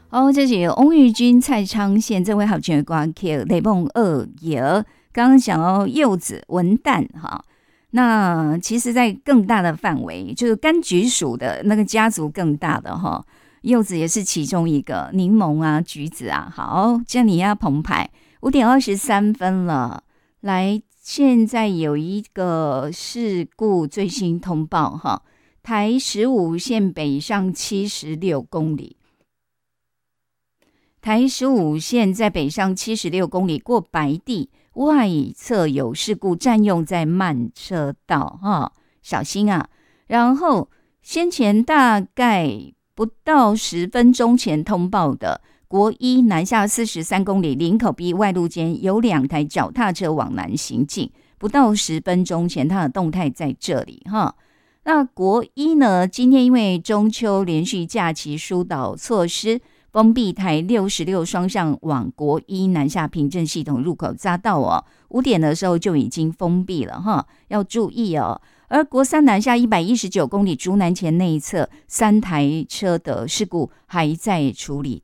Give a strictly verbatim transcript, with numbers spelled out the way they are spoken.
哦，这是翁玉君、蔡昌宪这位好朋友歌曲《雷梦二爷》。刚刚讲到柚子、文旦哈，那其实在更大的范围，就是柑橘属的那个家族更大的哈，柚子也是其中一个，柠檬啊、橘子啊。好，这样你要澎湃，五点二十三分了。来，现在有一个事故最新通报哈，台十五线北上七十六公里。台十五线在北上七十六公里过白地外侧有事故，占用在慢车道哈，小心啊！然后先前大概不到十分钟前通报的国一南下四十三公里林口 B 外路间有两台脚踏车往南行进，不到十分钟前它的动态在这里哈。那国一呢，今天因为中秋连续假期疏导措施，封闭台六十六双向往国一南下平镇系统入口匝道哦，五点的时候就已经封闭了哈，要注意哦。而国三南下一百一十九公里竹南前内侧三台车的事故还在处理